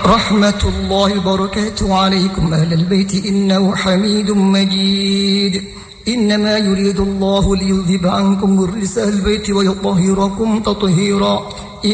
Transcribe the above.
رحمة الله وبركاته عليكم أهل البيت إنه حميد مجيد. إنما يريد الله ليذهب عنكم الرجس أهل البيت ويطهركم تطهيرا.